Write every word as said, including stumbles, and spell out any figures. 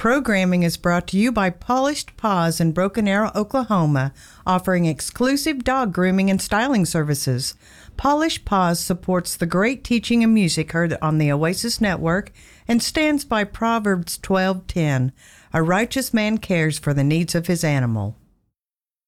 programming is brought to you by Polished Paws in Broken Arrow, Oklahoma, offering exclusive dog grooming and styling services. Polished Paws supports the great teaching and music heard on the Oasis Network and stands by Proverbs twelve ten. A righteous man cares for the needs of his animal.